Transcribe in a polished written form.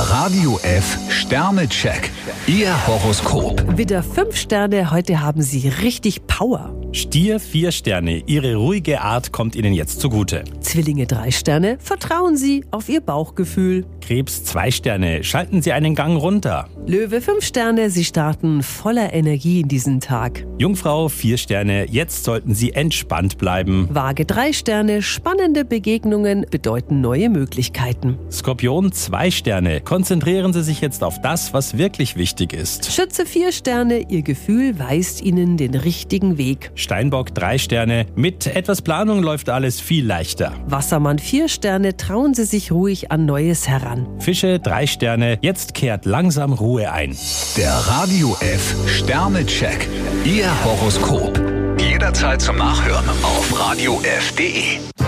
Radio F Sternecheck. Ihr Horoskop. Widder 5 Sterne, heute haben Sie richtig Power. Stier 4 Sterne, Ihre ruhige Art kommt Ihnen jetzt zugute. Zwillinge 3 Sterne, vertrauen Sie auf Ihr Bauchgefühl. Krebs 2 Sterne, schalten Sie einen Gang runter. Löwe 5 Sterne, Sie starten voller Energie in diesen Tag. Jungfrau 4 Sterne, jetzt sollten Sie entspannt bleiben. Waage 3 Sterne, spannende Begegnungen bedeuten neue Möglichkeiten. Skorpion 2 Sterne, konzentrieren Sie sich jetzt auf das, was wirklich wichtig ist. Schütze 4 Sterne, Ihr Gefühl weist Ihnen den richtigen Weg. Steinbock 3 Sterne, mit etwas Planung läuft alles viel leichter. Wassermann 4 Sterne, trauen Sie sich ruhig an Neues heran. Fische 3 Sterne, jetzt kehrt langsam Ruhe ein. Der Radio F Sternecheck. Ihr Horoskop. Jederzeit zum Nachhören auf radiof.de.